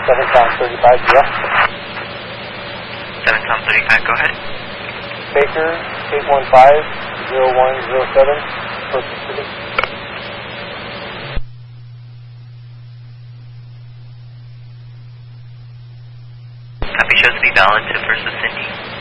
7 Tom 35, yeah. 7 Tom 35, go ahead. Baker, 815-0107, First Pacific. Copy, shows to be valid to First of Cindy.